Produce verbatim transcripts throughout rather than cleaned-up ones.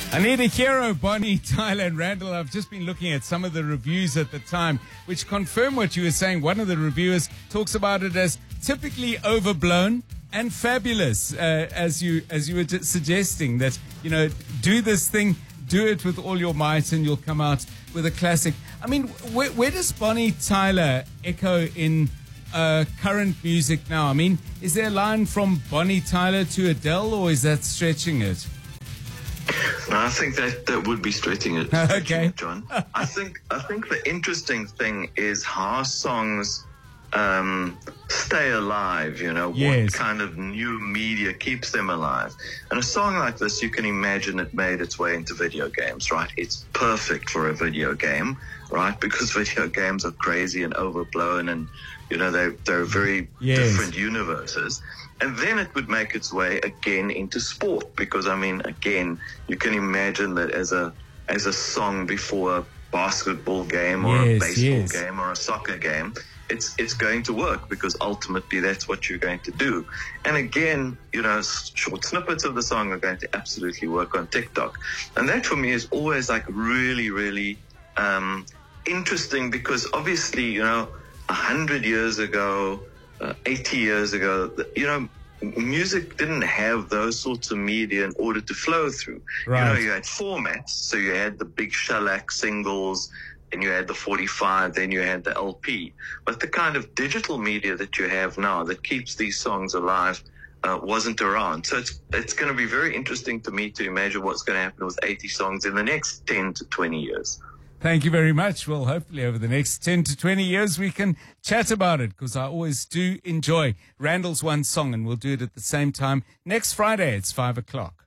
I Need a Hero, Bonnie Tyler and Randall. I've just been looking at some of the reviews at the time, which confirm what you were saying. One of the reviewers talks about it as typically overblown and fabulous, uh, as you as you were t- suggesting that, you know, do this thing, do it with all your might, and you'll come out with a classic. I mean, where, where does Bonnie Tyler echo in uh, current music now? I mean, is there a line from Bonnie Tyler to Adele, or is that stretching it? No, I think that, that would be stretching it, stretching okay. it, John. I think I think the interesting thing is how songs um, stay alive, you know, yes. what kind of new media keeps them alive. And a song like this, you can imagine it made its way into video games, right? It's perfect for a video game, right? Because video games are crazy and overblown and, you know, they're, they're very yes. different universes. And then it would make its way again into sport, because I mean, again, you can imagine that as a as a song before a basketball game or yes, a baseball yes. game or a soccer game, it's it's going to work, because ultimately that's what you're going to do. And again, you know, short snippets of the song are going to absolutely work on TikTok, and that for me is always like really, really um, interesting, because obviously, you know, a hundred years ago. Uh, eighty years ago, you know, music didn't have those sorts of media in order to flow through. Right. You know, you had formats. So you had the big shellac singles, and you had the forty-five, then you had the L P. But the kind of digital media that you have now that keeps these songs alive uh, wasn't around. So it's it's going to be very interesting to me to imagine what's going to happen with eighty songs in the next ten to twenty years. Thank you very much. Well, hopefully over the next ten to twenty years we can chat about it, because I always do enjoy Randall's One Song, and we'll do it at the same time next Friday. It's five o'clock.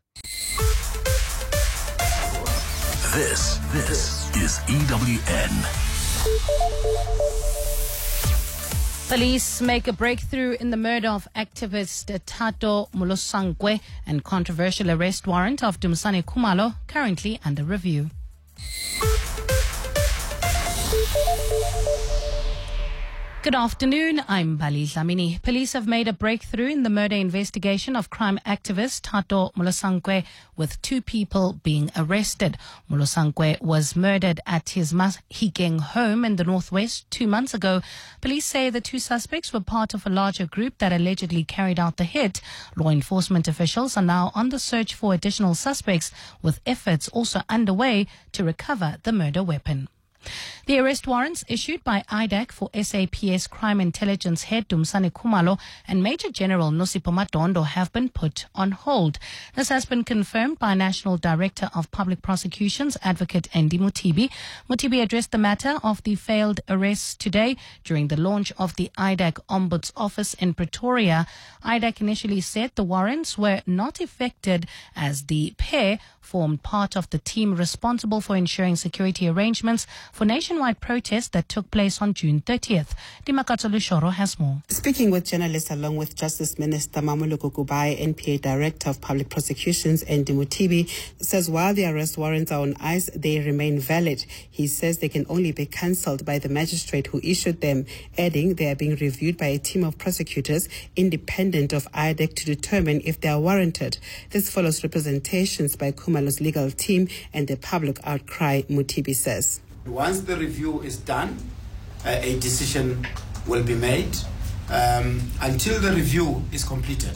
This, this is E W N. Police make a breakthrough in the murder of activist Thato Molosangwe, and controversial arrest warrant of Dumisani Khumalo currently under review. Good afternoon, I'm Bali Dlamini. Police have made a breakthrough in the murder investigation of crime activist Thato Molosangwe, with two people being arrested. Molosangwe was murdered at his Mahikeng home in the northwest two months ago. Police say the two suspects were part of a larger group that allegedly carried out the hit. Law enforcement officials are now on the search for additional suspects, with efforts also underway to recover the murder weapon. The arrest warrants issued by I D A C for S A P S Crime Intelligence Head Dumisani Khumalo and Major General Nosipho Madondo have been put on hold. This has been confirmed by National Director of Public Prosecutions, Advocate Andy Mothibi. Mothibi addressed the matter of the failed arrests today during the launch of the I D A C Ombuds Office in Pretoria. I D A C initially said the warrants were not effected as the pair formed part of the team responsible for ensuring security arrangements for nationwide protests that took place on June thirtieth. Dimakatso Lushoro has more. Speaking with journalists along with Justice Minister Mamoloko Kubai, N P A Director of Public Prosecutions, Andy Mothibi, says while the arrest warrants are on ice, they remain valid. He says they can only be cancelled by the magistrate who issued them, adding they are being reviewed by a team of prosecutors independent of I D A C to determine if they are warranted. This follows representations by Khumalo's legal team and the public outcry, Mothibi says. Once the review is done, uh, a decision will be made. Um, until the review is completed,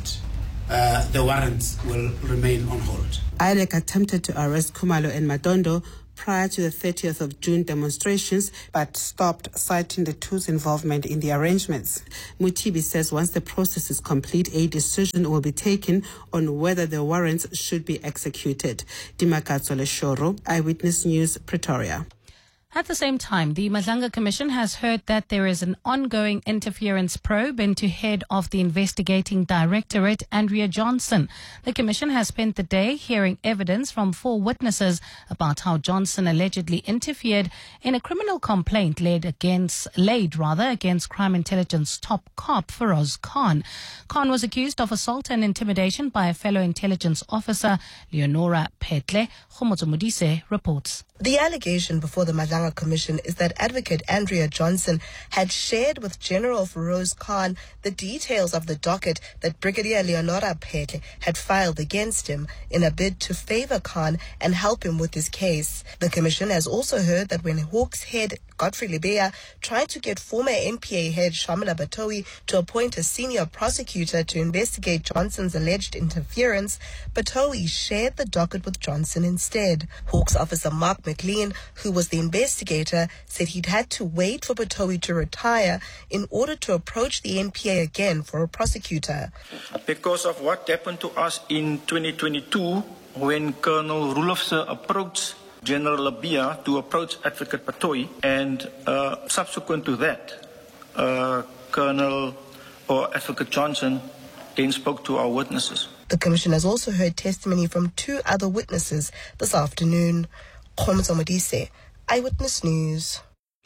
uh, the warrants will remain on hold. I D A C attempted to arrest Khumalo and Madondo prior to the thirtieth of June demonstrations, but stopped, citing the two's involvement in the arrangements. Mothibi says once the process is complete, a decision will be taken on whether the warrants should be executed. Dimakatso Leshoro, Eyewitness News, Pretoria. At the same time, the Madlanga Commission has heard that there is an ongoing interference probe into head of the investigating directorate, Andrea Johnson. The Commission has spent the day hearing evidence from four witnesses about how Johnson allegedly interfered in a criminal complaint laid against, laid rather against Crime Intelligence top cop Feroz Khan. Khan was accused of assault and intimidation by a fellow intelligence officer, Leonora Petle. Khomotso Modise reports. The allegation before the Madlanga our commission is that Advocate Andrea Johnson had shared with General Feroz Khan the details of the docket that Brigadier Leonora Phehle had filed against him in a bid to favor Khan and help him with his case. The commission has also heard that when Hawks head Godfrey Lebeya tried to get former N P A head Shamila Batohi to appoint a senior prosecutor to investigate Johnson's alleged interference, Batohi shared the docket with Johnson instead. Hawks officer Mark McLean, who was the investigator, said he'd had to wait for Batohi to retire in order to approach the N P A again for a prosecutor. Because of what happened to us in twenty twenty-two, when Colonel Rulofse approached General Lebeya to approach Advocate Batohi, and uh, subsequent to that, uh, Colonel or Advocate Johnson then spoke to our witnesses. The Commission has also heard testimony from two other witnesses this afternoon. Khomzo Modise, Eyewitness News.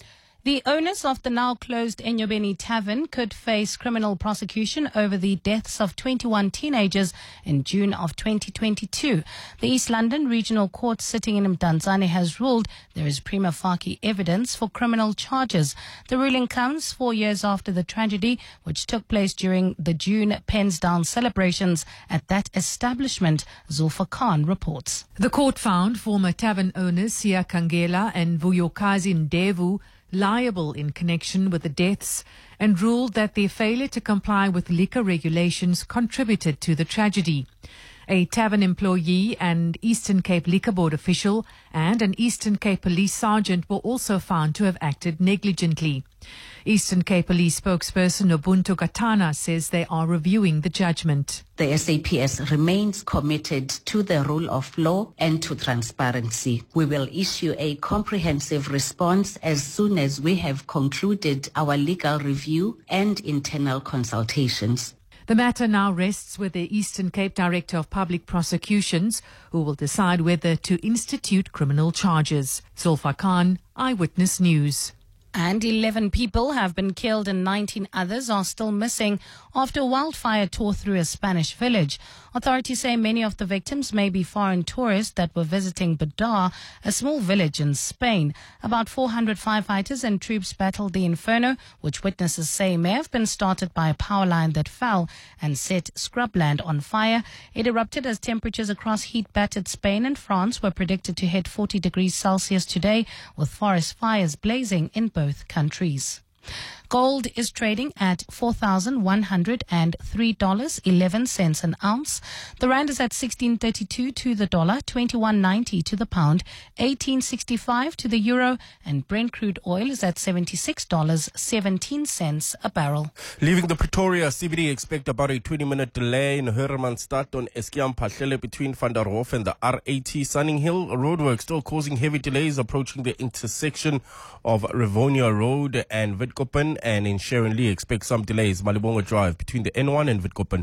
The owners of the now closed Enyobeni Tavern could face criminal prosecution over the deaths of twenty-one teenagers in June of twenty twenty-two. The East London Regional Court sitting in Mdantsane has ruled there is prima facie evidence for criminal charges. The ruling comes four years after the tragedy, which took place during the June Pensdown celebrations at that establishment, Zulfa Khan reports. The court found former tavern owners Siya Kangela and Vuyokazi Ndevu liable in connection with the deaths and ruled that their failure to comply with liquor regulations contributed to the tragedy. A tavern employee, an Eastern Cape Liquor Board official and an Eastern Cape Police sergeant were also found to have acted negligently. Eastern Cape Police spokesperson Ubuntu Katana says they are reviewing the judgment. The S A P S remains committed to the rule of law and to transparency. We will issue a comprehensive response as soon as we have concluded our legal review and internal consultations. The matter now rests with the Eastern Cape Director of Public Prosecutions, who will decide whether to institute criminal charges. Zulfa Khan, Eyewitness News. And eleven people have been killed and nineteen others are still missing after a wildfire tore through a Spanish village. Authorities say many of the victims may be foreign tourists that were visiting Badar, a small village in Spain. About four hundred firefighters and troops battled the inferno, which witnesses say may have been started by a power line that fell and set scrubland on fire. It erupted as temperatures across heat-battered Spain and France were predicted to hit forty degrees Celsius today, with forest fires blazing in both countries. Gold is trading at four thousand one hundred three dollars and eleven cents an ounce. The rand is at sixteen thirty-two to the dollar, twenty-one ninety to the pound, eighteen sixty-five to the euro, and Brent crude oil is at seventy-six dollars and seventeen cents a barrel. Leaving the Pretoria C B D, expect about a twenty-minute delay in Hermanstad on Eskiam Pachele between Van der Hof and the R eighty. Sunning Hill roadwork still causing heavy delays approaching the intersection of Rivonia Road and Witkoppen, and in Sharon Lee expect some delays Malibongo Drive between the N one and Witkoppen.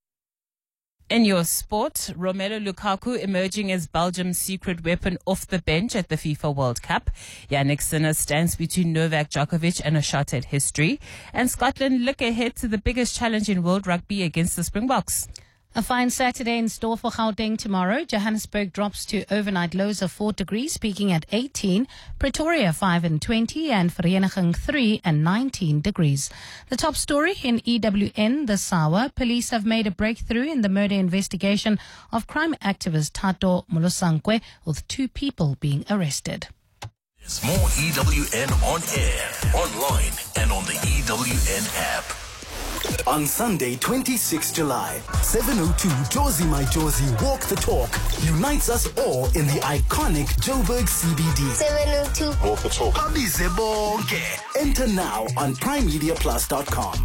In your sport, Romelu Lukaku emerging as Belgium's secret weapon off the bench at the FIFA World Cup. Yannick Sinner stands between Novak Djokovic and a shot at history. And Scotland look ahead to the biggest challenge in world rugby against the Springboks. A fine Saturday in store for Gauteng tomorrow. Johannesburg drops to overnight lows of four degrees, peaking at eighteen. Pretoria five and twenty, and Vereeniging three and nineteen degrees. The top story in E W N this hour. Police have made a breakthrough in the murder investigation of crime activist Thato Molosankwe, with two people being arrested. There's more E W N on air, online, and on the E W N app. On Sunday, twenty-sixth of July, seven oh two Jozi My Jozi Walk the Talk unites us all in the iconic Joburg C B D. seven oh two Walk the Talk. Abize bonke. Enter now on prime media plus dot com.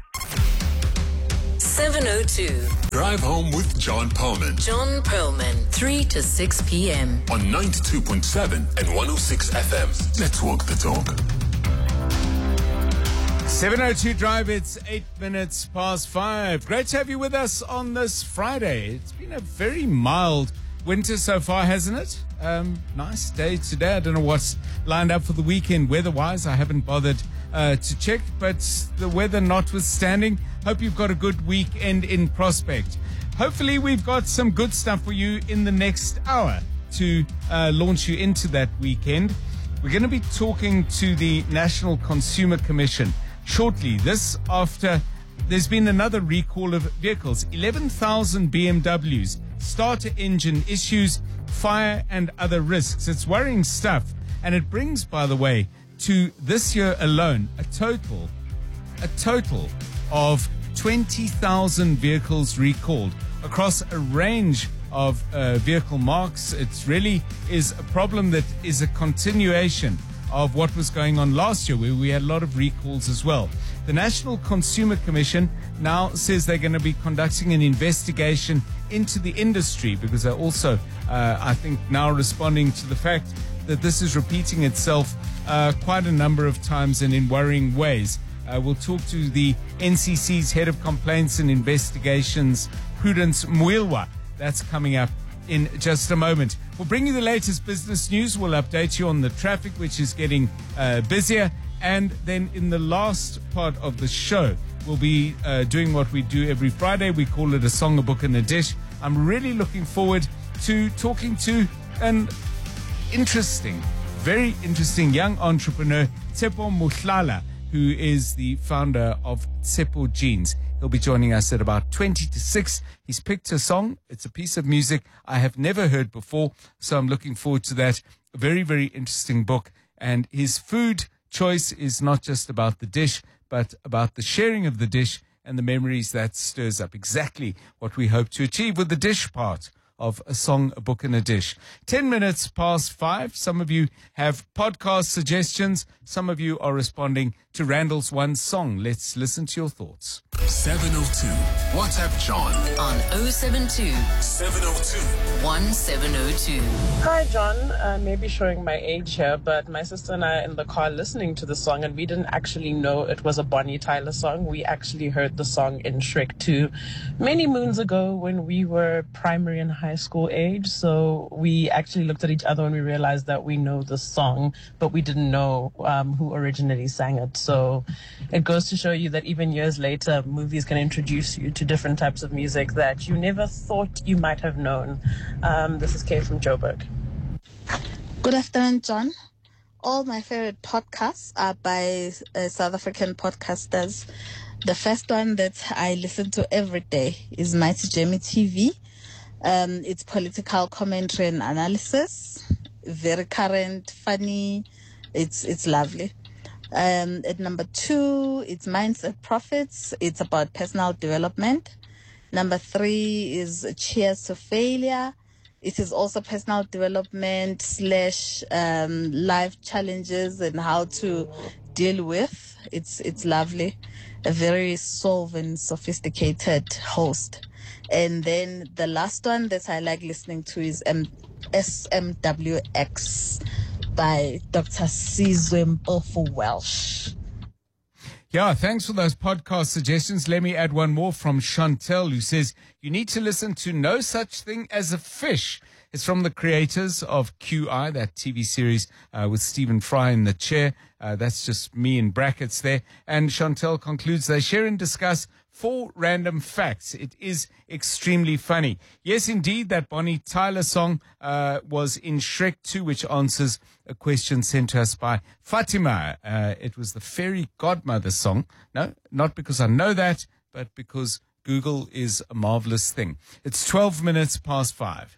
seven oh two. Drive home with John Perlman. John Perlman, three to six p.m. on ninety-two point seven and one oh six F M. Let's walk the talk. seven oh two Drive, it's eight minutes past five. Great to have you with us on this Friday. It's been a very mild winter so far, hasn't it? Um, nice day today. I don't know what's lined up for the weekend weather-wise. I haven't bothered uh, to check, but the weather notwithstanding, hope you've got a good weekend in prospect. Hopefully we've got some good stuff for you in the next hour to uh, launch you into that weekend. We're going to be talking to the National Consumer Commission shortly. This after there's been another recall of vehicles. eleven thousand B M Ws, starter engine issues, fire and other risks. It's worrying stuff. And it brings, by the way, to this year alone, a total, a total of twenty thousand vehicles recalled across a range of uh, vehicle marks. It really is a problem that is a continuation of what was going on last year, where we had a lot of recalls as well. The National Consumer Commission now says they're going to be conducting an investigation into the industry, because they're also, uh, I think, now responding to the fact that this is repeating itself uh, quite a number of times and in worrying ways. Uh, we'll talk to the N C C's Head of Complaints and Investigations, Prudence Muilwa. That's coming up in just a moment. We'll bring you the latest business news. We'll update you on the traffic, which is getting uh, busier. And then in the last part of the show, we'll be uh, doing what we do every Friday. We call it a song, a book, and a dish. I'm really looking forward to talking to an interesting, very interesting young entrepreneur, Tshepo Mohlala, who is the founder of Tshepo Jeans. He'll be joining us at about twenty to six. He's picked a song. It's a piece of music I have never heard before, so I'm looking forward to that. A very, very interesting book. And his food choice is not just about the dish, but about the sharing of the dish and the memories that stirs up. Exactly what we hope to achieve with the dish part of a song, a book, and a dish. Ten minutes past five. Some of you have podcast suggestions. Some of you are responding to Randall's one song. Let's listen to your thoughts. seven oh two. WhatsApp John on oh seven two, seven oh two, one seven oh two. Hi, John. Uh, maybe showing my age here, but my sister and I are in the car listening to the song, and we didn't actually know it was a Bonnie Tyler song. We actually heard the song in Shrek two many moons ago when we were primary and high school age. So we actually looked at each other and we realized that we know the song, but we didn't know um, who originally sang it. So it goes to show you that even years later, movies can introduce you to different types of music that you never thought you might have known. Um, this is Kay from Joburg. Good afternoon, John. All my favorite podcasts are by uh, South African podcasters. The first one that I listen to every day is Mighty Jamie T V. Um, it's political commentary and analysis. Very current, funny. It's it's lovely. Um, at number two, it's Mindset Profits. It's about personal development. Number three is Cheers to Failure. It is also personal development slash um, life challenges and how to deal with. It's it's lovely. A very solve and sophisticated host. And then the last one that I like listening to is M- S M W X by Doctor Sizwe Mpofu Welsh. Yeah, thanks for those podcast suggestions. Let me add one more from Chantel, who says, you need to listen to No Such Thing as a Fish. It's from the creators of Q I, that T V series uh, with Stephen Fry in the chair. Uh, that's just me in brackets there. And Chantel concludes, they share and discuss four random facts. It is extremely funny. Yes, indeed, that Bonnie Tyler song uh, was in Shrek two, which answers a question sent to us by Fatima. Uh, it was the fairy godmother song. No, not because I know that, but because Google is a marvelous thing. It's twelve minutes past five.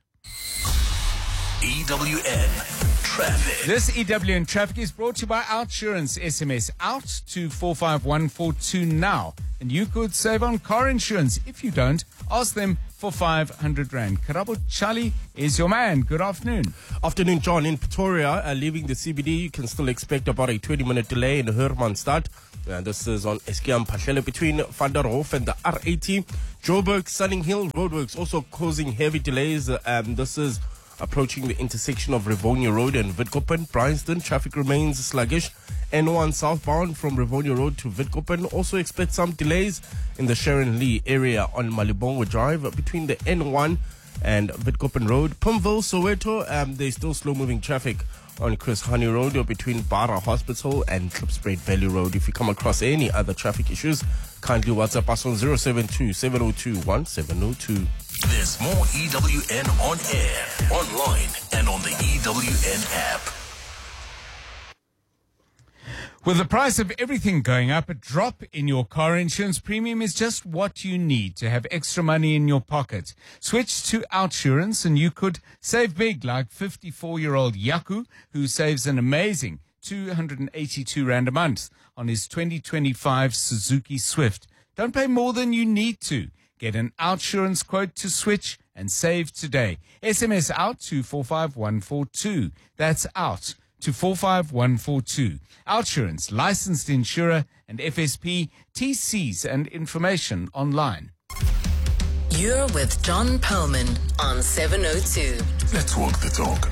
E W N Traffic. This E W N Traffic is brought to you by Outsurance. S M S out to four five one four two now. And you could save on car insurance. If you don't, ask them for five hundred rand. Karabo Chali is your man. Good afternoon. Afternoon, John. In Pretoria, uh, leaving the C B D, you can still expect about a twenty minute delay in Hermanstad. And this is on Eskiam Pachele between Van der Hof and the R eighty. Joburg, Sunning Hill roadworks also causing heavy delays. Um, this is approaching the intersection of Rivonia Road and Witkoppen. Bryanston, traffic remains sluggish. N one southbound from Rivonia Road to Witkoppen. Also expect some delays in the Sharon Lee area on Malibongo Drive between the N one and Witkoppen Road. Pumville, Soweto, um, there's still slow-moving traffic on Chris Honey Road or between Bara Hospital and Klipspruit Valley Road. If you come across any other traffic issues, kindly WhatsApp us on zero seven two, seven oh two, one seven oh two. There's more E W N on air, online, and on the E W N app. With the price of everything going up, a drop in your car insurance premium is just what you need to have extra money in your pocket. Switch to Outsurance and you could save big, like fifty-four-year-old Yaku, who saves an amazing two hundred eighty-two rand a month on his twenty twenty-five Suzuki Swift. Don't pay more than you need to. Get an Outsurance quote to switch and save today. S M S out to four five one four two. That's out to four five one four two. Outsurance, licensed insurer and F S P, T Cs and information online. You're with John Perlman on seven oh two. Let's walk the talk.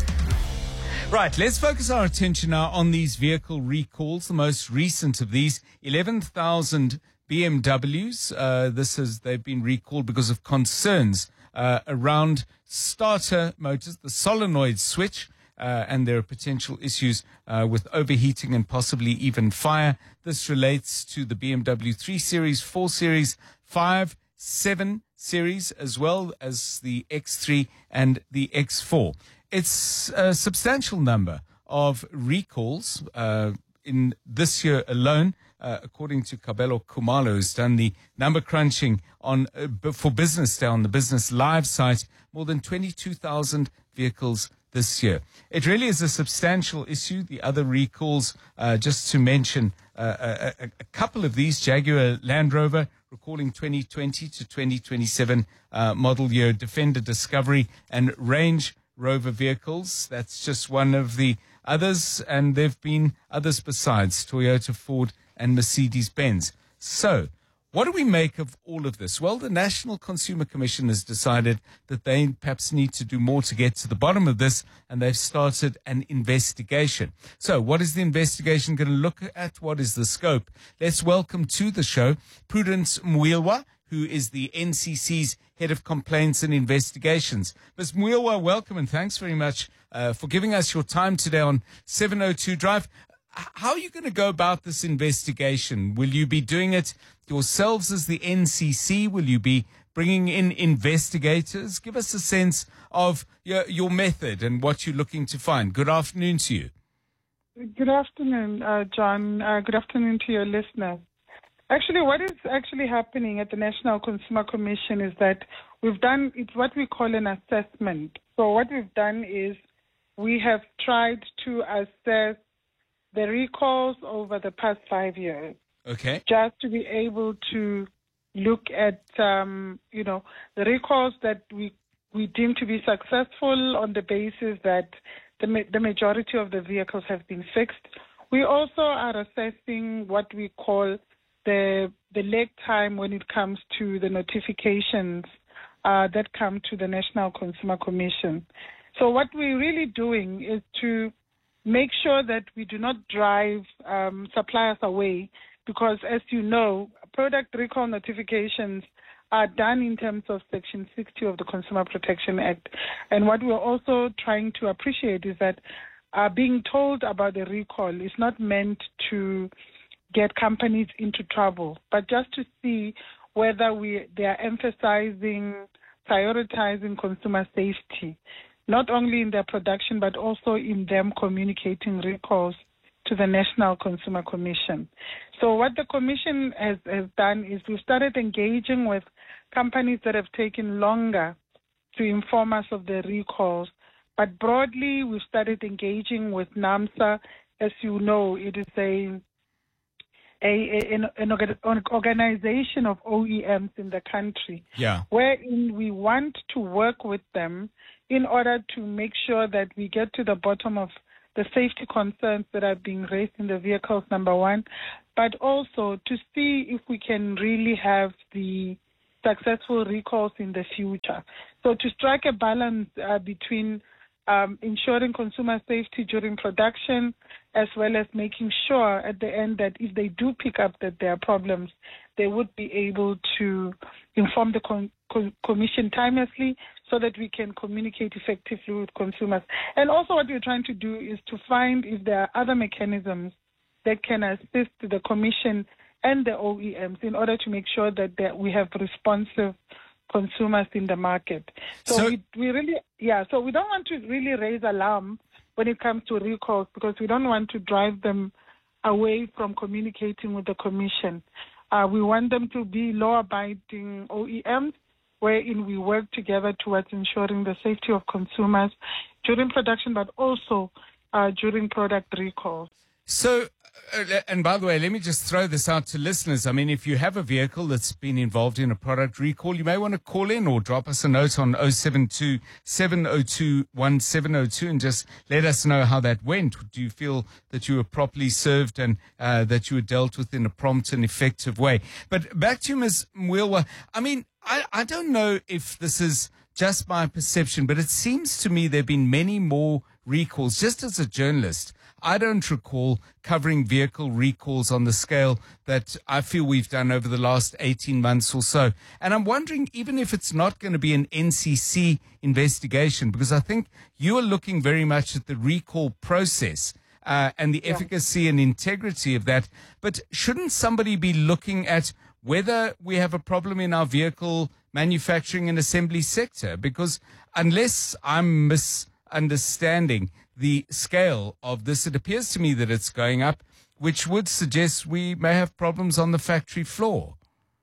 Right, let's focus our attention now on these vehicle recalls. The most recent of these, eleven thousand B M Ws. Uh, this is, they've been recalled because of concerns uh, around starter motors, the solenoid switch. Uh, and there are potential issues uh, with overheating and possibly even fire. This relates to the B M W three Series, four Series, five, seven Series, as well as the X three and the X four. It's a substantial number of recalls uh, in this year alone, uh, according to Kabelo Khumalo, who's done the number crunching on uh, for Business Day on the Business Live site. More than twenty-two thousand vehicles this year. It really is a substantial issue. The other recalls, uh, just to mention uh, a, a couple of these, Jaguar Land Rover recalling twenty twenty to twenty twenty-seven uh, model year Defender Discovery and Range Rover vehicles. That's just one of the others, and there have been others besides Toyota, Ford and Mercedes-Benz. So, what do we make of all of this? Well, the National Consumer Commission has decided that they perhaps need to do more to get to the bottom of this, and they've started an investigation. So what is the investigation going to look at? What is the scope? Let's welcome to the show Prudence Muilwa, who is the N C C's Head of Complaints and Investigations. Miz Muilwa, welcome and thanks very much uh, for giving us your time today on seven oh two Drive. How are you going to go about this investigation? Will you be doing it yourselves as the N C C? Will you be bringing in investigators? Give us a sense of your, your method and what you're looking to find. Good afternoon to you. Good afternoon, uh, John. Uh, good afternoon to your listeners. Actually, what is actually happening at the National Consumer Commission is that we've done, it's what we call an assessment. So what we've done is we have tried to assess the recalls over the past five years. Okay. Just to be able to look at, um, you know, the recalls that we we deem to be successful on the basis that the ma- the majority of the vehicles have been fixed. We also are assessing what we call the the lag time when it comes to the notifications uh, that come to the National Consumer Commission. So what we're really doing is to make sure that we do not drive um, suppliers away, because as you know, product recall notifications are done in terms of Section sixty of the Consumer Protection Act. And what we're also trying to appreciate is that uh, being told about the recall is not meant to get companies into trouble, but just to see whether we they are emphasizing, prioritizing consumer safety, not only in their production, but also in them communicating recalls to the National Consumer Commission. So what the Commission has, has done is we've started engaging with companies that have taken longer to inform us of the recalls. But broadly, we've started engaging with NAMSA. As you know, it is a, a an, an organization of O E Ms in the country, yeah, wherein we want to work with them in order to make sure that we get to the bottom of the safety concerns that are being raised in the vehicles, number one, but also to see if we can really have the successful recalls in the future. So to strike a balance uh, between um, ensuring consumer safety during production, as well as making sure at the end that if they do pick up that there are problems, they would be able to inform the con- con- commission timelessly so that we can communicate effectively with consumers. And also what we're trying to do is to find if there are other mechanisms that can assist the commission and the O E Ms in order to make sure that, that we have responsive consumers in the market. So, so we, we really, yeah, so we don't want to really raise alarm when it comes to recalls, because we don't want to drive them away from communicating with the Commission. Uh, we want them to be law-abiding O E Ms, wherein we work together towards ensuring the safety of consumers during production, but also uh, during product recalls. So, uh, and by the way, let me just throw this out to listeners. I mean, if you have a vehicle that's been involved in a product recall, you may want to call in or drop us a note on oh seven two, seven oh two, one seven oh two and just let us know how that went. Do you feel that you were properly served and uh, that you were dealt with in a prompt and effective way? But back to you, Miz Mwilwa. I mean, I, I don't know if this is just my perception, but it seems to me there have been many more recalls. Just as a journalist, I don't recall covering vehicle recalls on the scale that I feel we've done over the last eighteen months or so. And I'm wondering, even if it's not going to be an N C C investigation, because I think you are looking very much at the recall process uh, and the yeah. efficacy and integrity of that. But shouldn't somebody be looking at whether we have a problem in our vehicle manufacturing and assembly sector? Because unless I'm misunderstanding the scale of this, it appears to me that it's going up, which would suggest we may have problems on the factory floor.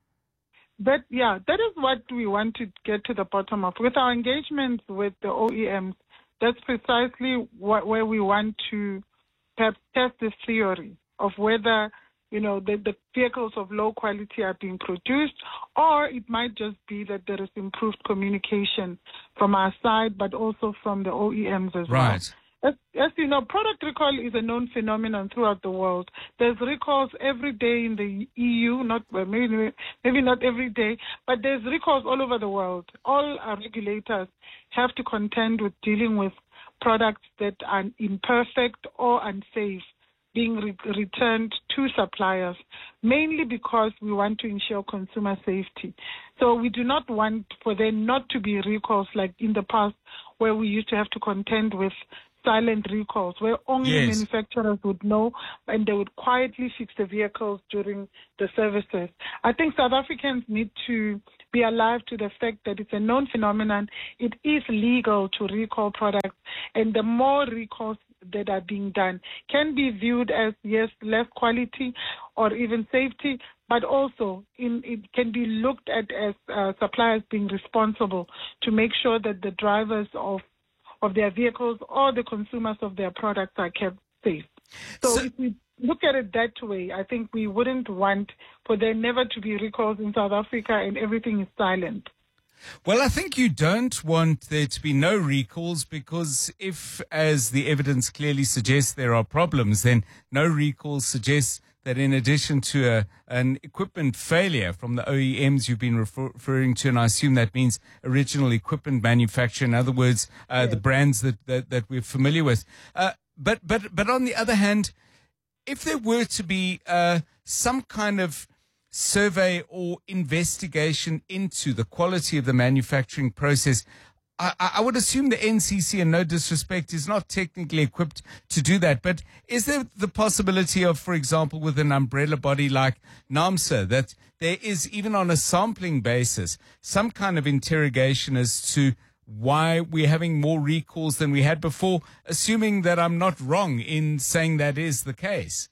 But yeah, that is what we want to get to the bottom of. With our engagements with the O E Ms, that's precisely what, where we want to perhaps test this theory of whether, you know, the, the vehicles of low quality are being produced, or it might just be that there is improved communication from our side, but also from the O E Ms as well. Right. As, as you know, product recall is a known phenomenon throughout the world. There's recalls every day in the E U, not well, maybe maybe not every day, but there's recalls all over the world. All our regulators have to contend with dealing with products that are imperfect or unsafe being re- returned to suppliers, mainly because we want to ensure consumer safety. So we do not want for there not to be recalls like in the past, where we used to have to contend with silent recalls, where only yes. manufacturers would know and they would quietly fix the vehicles during the services. I think South Africans need to be alive to the fact that it's a known phenomenon. It is legal to recall products, and the more recalls that are being done can be viewed as, yes, less quality or even safety, but also in, it can be looked at as uh, suppliers being responsible to make sure that the drivers of of their vehicles or the consumers of their products are kept safe. So, so if we look at it that way, I think we wouldn't want for there never to be recalls in South Africa and everything is silent. Well, I think you don't want there to be no recalls, because if, as the evidence clearly suggests, there are problems, then no recalls suggests that in addition to a, an equipment failure from the O E Ms you've been refer- referring to, and I assume that means original equipment manufacturer, in other words, uh, yes. the brands that, that, that we're familiar with. Uh, but, but, but on the other hand, if there were to be uh, some kind of survey or investigation into the quality of the manufacturing process, I, I would assume the N C C, and no disrespect, is not technically equipped to do that. But is there the possibility of, for example, with an umbrella body like NAAMSA, that there is, even on a sampling basis, some kind of interrogation as to why we're having more recalls than we had before, assuming that I'm not wrong in saying that is the case?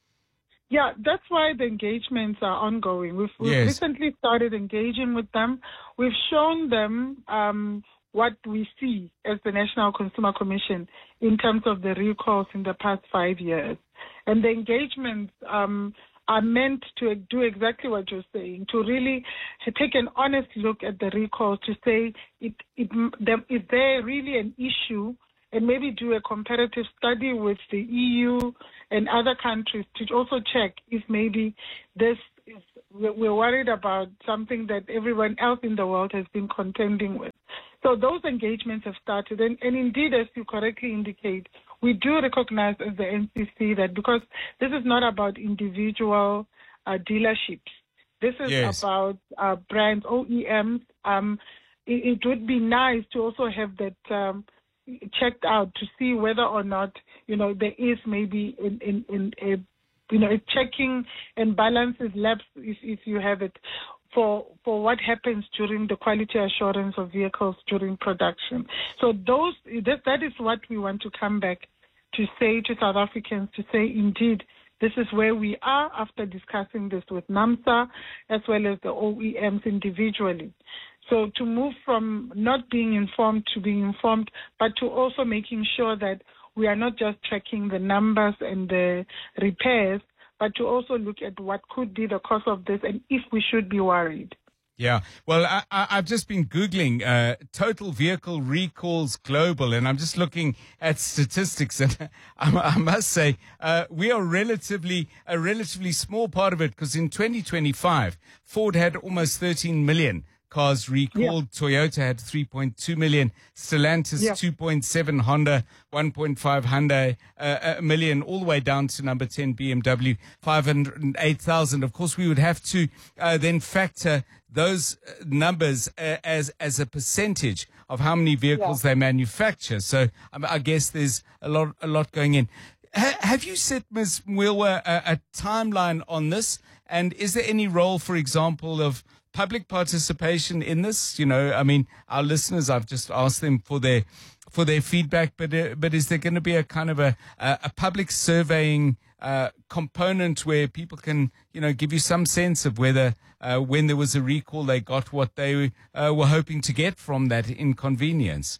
Yeah, that's why the engagements are ongoing. We've, we've yes. recently started engaging with them. We've shown them um, what we see as the National Consumer Commission in terms of the recalls in the past five years. And the engagements um, are meant to do exactly what you're saying, to really take an honest look at the recalls, to say, it, it, is there really an issue, and maybe do a comparative study with the E U and other countries to also check if maybe this is, we're worried about something that everyone else in the world has been contending with. So those engagements have started. And, and indeed, as you correctly indicate, we do recognize as the N C C that because this is not about individual uh, dealerships. This is yes. about uh, brands, O E Ms. Um, it, it would be nice to also have that um, checked out to see whether or not, you know, there is maybe in, in, in a, you know, a checking and balances lapse if, if you have it for for what happens during the quality assurance of vehicles during production. So those that, that is what we want to come back to say to South Africans, to say indeed this is where we are after discussing this with NAMSA as well as the O E Ms individually. So to move from not being informed to being informed, but to also making sure that we are not just tracking the numbers and the repairs, but to also look at what could be the cause of this and if we should be worried. Yeah, well, I, I, I've just been Googling uh, total vehicle recalls global, and I'm just looking at statistics, and I, I must say uh, we are relatively a relatively small part of it, because in twenty twenty-five, Ford had almost thirteen million cars recalled. Yeah. Toyota had three point two million, Stellantis yeah. two point seven, Honda one point five, Hyundai uh, a million, all the way down to number ten B M W five hundred eight thousand. Of course, we would have to uh, then factor those numbers uh, as as a percentage of how many vehicles yeah. they manufacture. So um, I guess there's a lot a lot going in. Ha- have you set, Miz Mwilwa, a, a timeline on this? And is there any role, for example, of public participation in this? You know, I mean, our listeners, I've just asked them for their for their feedback, but uh, but is there going to be a kind of a a, a public surveying uh, component where people can, you know, give you some sense of whether uh, when there was a recall they got what they uh, were hoping to get from that inconvenience?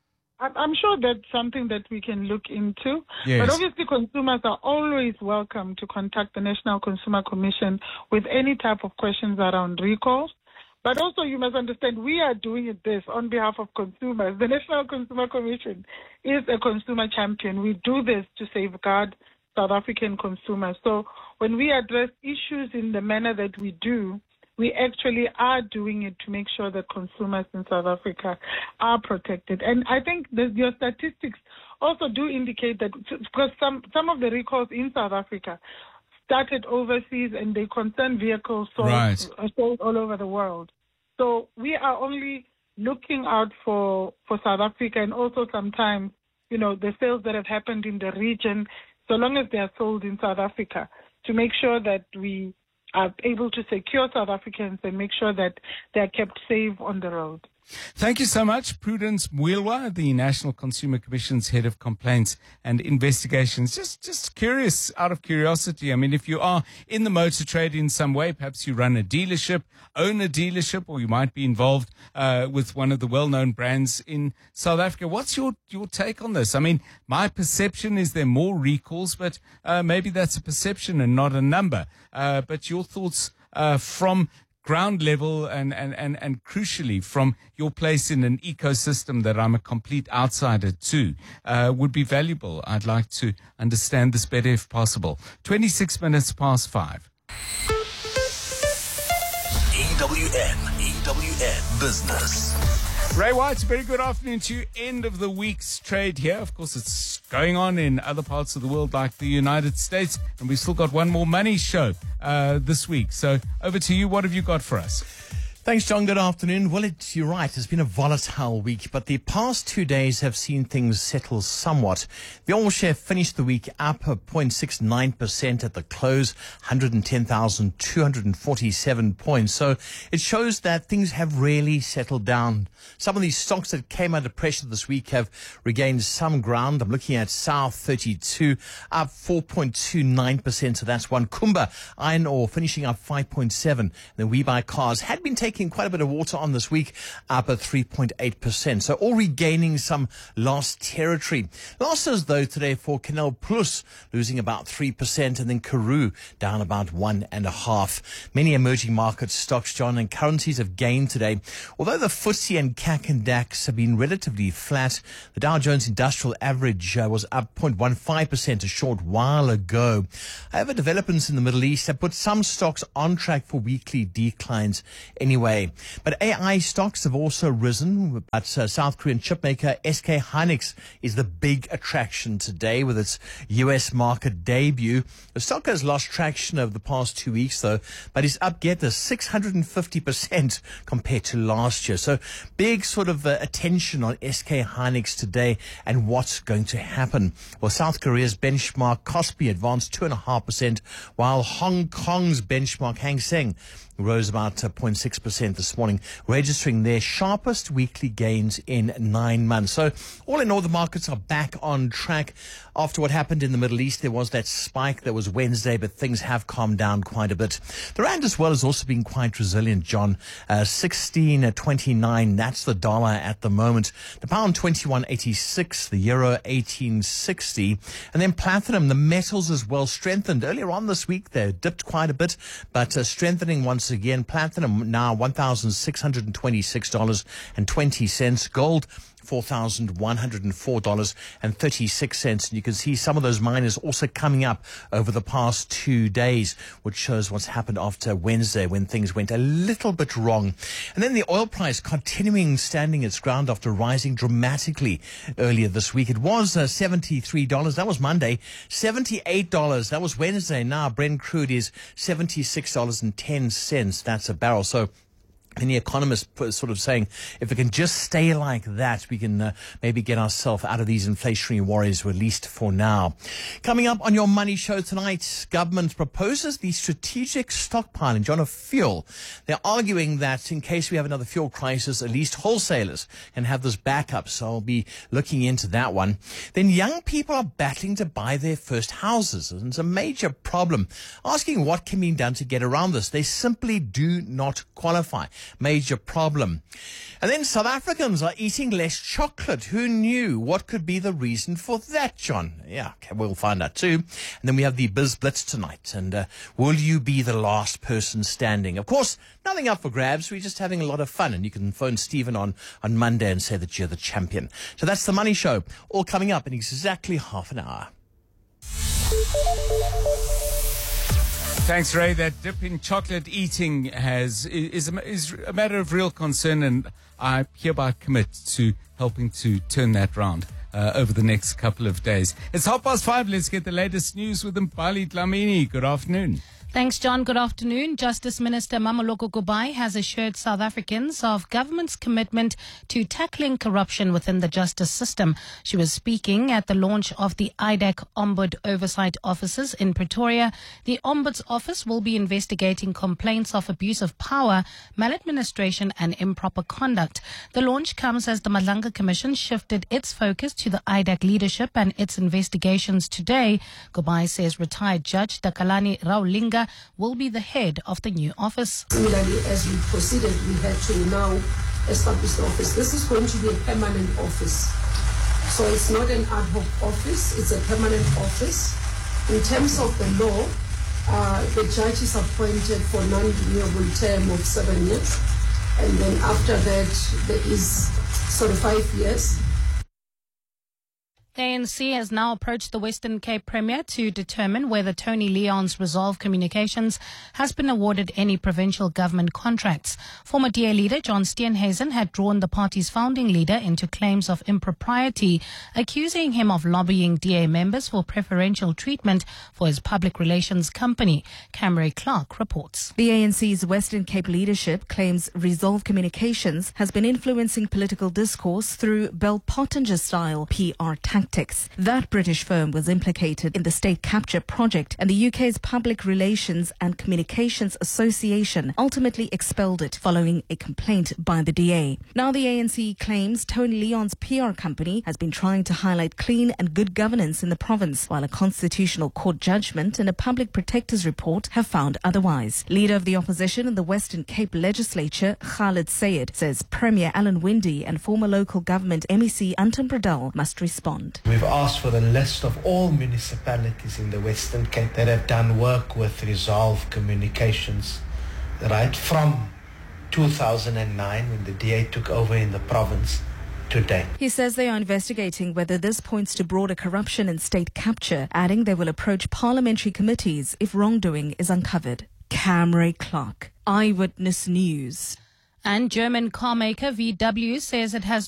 I'm sure that's something that we can look into. Yes. But obviously consumers are always welcome to contact the National Consumer Commission with any type of questions around recalls. But also you must understand we are doing this on behalf of consumers. The National Consumer Commission is a consumer champion. We do this to safeguard South African consumers. So when we address issues in the manner that we do, we actually are doing it to make sure that consumers in South Africa are protected. And I think that your statistics also do indicate that, because some, some of the recalls in South Africa started overseas and they concern vehicles sold, right. sold all over the world. So we are only looking out for, for South Africa, and also sometimes, you know, the sales that have happened in the region, so long as they are sold in South Africa, to make sure that we are able to secure South Africans and make sure that they are kept safe on the road. Thank you so much, Prudence Mwilwa, the National Consumer Commission's Head of Complaints and Investigations. Just just curious, out of curiosity, I mean, if you are in the motor trade in some way, perhaps you run a dealership, own a dealership, or you might be involved uh, with one of the well-known brands in South Africa. What's your, your take on this? I mean, my perception is there are more recalls, but uh, maybe that's a perception and not a number. Uh, but your thoughts uh, from ground level and, and, and, and crucially from your place in an ecosystem that I'm a complete outsider to uh, would be valuable. I'd like to understand this better if possible. twenty-six minutes past five. E W N, E W N Business. Ray White, very good afternoon to you. End of the week's trade here. Of course, it's going on in other parts of the world like the United States. And we've still got one more money show uh, this week. So over to you. What have you got for us? Thanks, John. Good afternoon. Well, it's, you're right. It's been a volatile week, but the past two days have seen things settle somewhat. The All Share finished the week up zero point six nine percent at the close, one hundred ten thousand two hundred forty-seven points. So it shows that things have really settled down. Some of these stocks that came under pressure this week have regained some ground. I'm looking at South thirty-two, up four point two nine percent. So that's one. Kumba Iron Ore finishing up five point seven. Then We Buy Cars had been taking quite a bit of water on this week, up at three point eight percent. So all regaining some lost territory. Losses, though, today for Canal Plus, losing about three percent, and then Karoo down about one and a half. Many emerging market stocks, John, and currencies have gained today. Although the F T S E and C A C and DAX have been relatively flat, the Dow Jones Industrial Average uh, was up zero point one five percent a short while ago. However, developments in the Middle East have put some stocks on track for weekly declines anyway. But A I stocks have also risen. But uh, South Korean chipmaker S K Hynix is the big attraction today with its U S market debut. The stock has lost traction over the past two weeks, though, but is up, get this, six hundred fifty percent compared to last year. So big sort of uh, attention on S K Hynix today and what's going to happen. Well, South Korea's benchmark Kospi advanced two point five percent, while Hong Kong's benchmark Hang Seng rose about zero point six percent. percent this morning, registering their sharpest weekly gains in nine months. So all in all, the markets are back on track. After what happened in the Middle East, there was that spike that was Wednesday, but things have calmed down quite a bit. The rand as well has also been quite resilient, John. Uh, sixteen twenty-nine, that's the dollar at the moment. The pound twenty-one eighty-six, the euro eighteen sixty. And then platinum, the metals as well, strengthened. Earlier on this week, they dipped quite a bit, but uh, strengthening once again. Platinum now one thousand six hundred twenty-six dollars and twenty cents. Gold, four thousand one hundred four dollars and thirty-six cents. And you can see some of those miners also coming up over the past two days, which shows what's happened after Wednesday when things went a little bit wrong. And then the oil price continuing standing its ground after rising dramatically earlier this week. It was uh, seventy-three dollars. That was Monday. seventy-eight dollars. That was Wednesday. Now Brent crude is seventy-six dollars and ten cents. That's a barrel. So many economists sort of saying if it can just stay like that, we can uh, maybe get ourselves out of these inflationary worries, at least for now. Coming up on your Money Show tonight, government proposes the strategic stockpiling, John, of fuel. They're arguing that in case we have another fuel crisis, at least wholesalers can have this backup. So I'll be looking into that one. Then young people are battling to buy their first houses, and it's a major problem. Asking what can be done to get around this. They simply do not qualify. Major problem. And then South Africans are eating less chocolate. Who knew? What could be the reason for that, John? Yeah, okay, we'll find out too. And then we have the Biz Blitz tonight. And uh, will you be the last person standing? Of course, nothing up for grabs. We're just having a lot of fun. And you can phone Stephen on, on Monday and say that you're the champion. So that's the Money Show. All coming up in exactly half an hour. Thanks, Ray. That dip in chocolate eating has is a, is a matter of real concern, and I hereby commit to helping to turn that round uh, over the next couple of days. It's half past five. Let's get the latest news with Mpali Dlamini. Good afternoon. Thanks, John. Good afternoon. Justice Minister Mameloko Kubai has assured South Africans of government's commitment to tackling corruption within the justice system. She was speaking at the launch of the I D A C Ombud Oversight Offices in Pretoria. The Ombuds Office will be investigating complaints of abuse of power, maladministration and improper conduct. The launch comes as the Madlanga Commission shifted its focus to the I D A C leadership and its investigations today. Kubai says retired Judge Takalani Raulinga will be the head of the new office. Similarly, as we proceeded, we had to now establish the office. This is going to be a permanent office. So it's not an ad hoc office, it's a permanent office. In terms of the law, uh, the judge is appointed for non-renewable term of seven years. And then after that, there is sort of five years. The A N C has now approached the Western Cape Premier to determine whether Tony Leon's Resolve Communications has been awarded any provincial government contracts. Former D A leader John Steenhuisen had drawn the party's founding leader into claims of impropriety, accusing him of lobbying D A members for preferential treatment for his public relations company. Camry Clark reports. The A N C's Western Cape leadership claims Resolve Communications has been influencing political discourse through Bell Pottinger-style P R tactics. That British firm was implicated in the state capture project, and the U K's Public Relations and Communications Association ultimately expelled it following a complaint by the D A. Now the A N C claims Tony Leon's P R company has been trying to highlight clean and good governance in the province, while a constitutional court judgment and a public protector's report have found otherwise. Leader of the opposition in the Western Cape legislature, Khalid Sayed, says Premier Alan Winde and former local government M E C Anton Bredell must respond. We've asked for a list of all municipalities in the Western Cape that have done work with Resolve Communications, right from two thousand nine when the D A took over in the province to date. He says they are investigating whether this points to broader corruption and state capture, adding they will approach parliamentary committees if wrongdoing is uncovered. Camry Clark, Eyewitness News. And German carmaker V W says it has